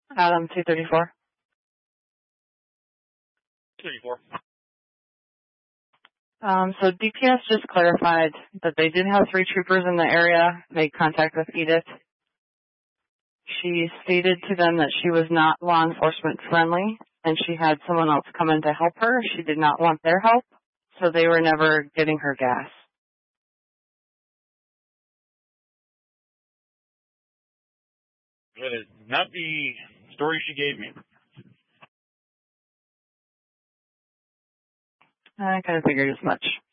Adam 234. 34. So DPS just clarified that they did have 3 troopers in the area make contact with Edith. She stated to them that she was not law enforcement friendly and she had someone else come in to help her. She did not want their help, so they were never getting her gas. That is not the story she gave me. I kind of figured as much.